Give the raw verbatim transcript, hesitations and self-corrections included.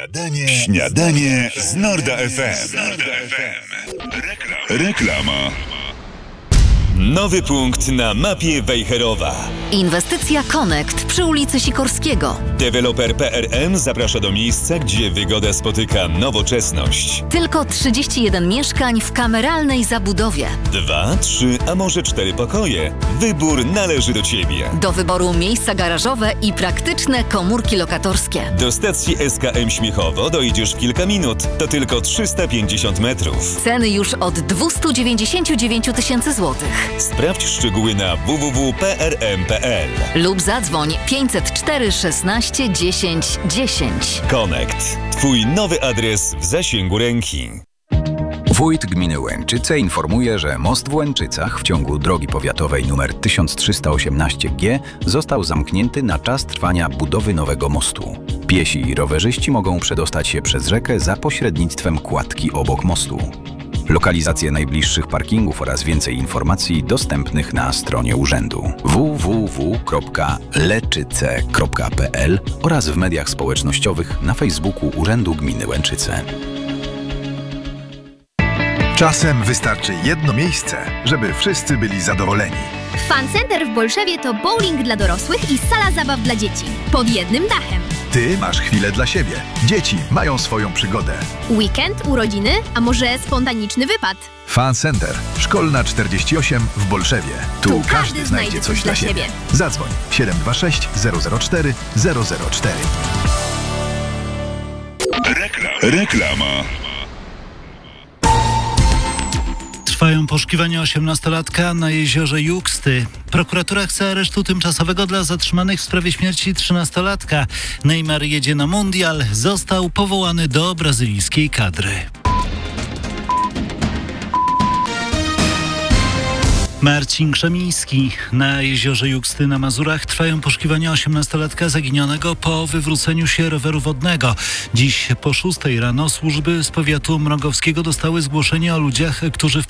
Śniadanie, śniadanie z Norda F M. Norda F M. Reklama. Reklama. Nowy punkt na mapie Wejherowa. Inwestycja Connect przy ulicy Sikorskiego. Deweloper P R M zaprasza do miejsca, gdzie wygoda spotyka nowoczesność. Tylko trzydzieści jeden mieszkań w kameralnej zabudowie. Dwa, trzy, a może cztery pokoje. Wybór należy do Ciebie. Do wyboru miejsca garażowe i praktyczne komórki lokatorskie. Do stacji S K M Śmiechowo dojdziesz w kilka minut. To tylko trzysta pięćdziesiąt metrów. Ceny już od dwieście dziewięćdziesiąt dziewięć tysięcy złotych. Sprawdź szczegóły na w w w kropka p r m kropka p l lub zadzwoń pięćset cztery szesnaście dziesięć dziesięć. Connect. Twój nowy adres w zasięgu ręki. Wójt gminy Łęczyce informuje, że most w Łęczycach w ciągu drogi powiatowej nr tysiąc trzysta osiemnaście G został zamknięty na czas trwania budowy nowego mostu. Piesi i rowerzyści mogą przedostać się przez rzekę za pośrednictwem kładki obok mostu. Lokalizacje najbliższych parkingów oraz więcej informacji dostępnych na stronie urzędu w w w kropka leczyce kropka p l oraz w mediach społecznościowych na Facebooku Urzędu Gminy Łęczyce. Czasem wystarczy jedno miejsce, żeby wszyscy byli zadowoleni. Fun Center w Bolszewie to bowling dla dorosłych i sala zabaw dla dzieci. Pod jednym dachem. Ty masz chwilę dla siebie. Dzieci mają swoją przygodę. Weekend, urodziny, a może spontaniczny wypad? Fun Center. Szkolna czterdzieści osiem w Bolszewie. Tu, tu każdy, każdy znajdzie coś dla siebie. siebie. Zadzwoń siedem dwa sześć zero zero cztery zero zero cztery. Reklama. Reklama. Trwają poszukiwania osiemnastolatka na jeziorze Juksty. Prokuratura chce aresztu tymczasowego dla zatrzymanych w sprawie śmierci trzynastolatka. Neymar jedzie na mundial. Został powołany do brazylijskiej kadry. Marcin Krzemiński. Na jeziorze Juksty na Mazurach trwają poszukiwania osiemnastolatka zaginionego po wywróceniu się roweru wodnego. Dziś po szóstej rano służby z powiatu mrągowskiego dostały zgłoszenie o ludziach, którzy w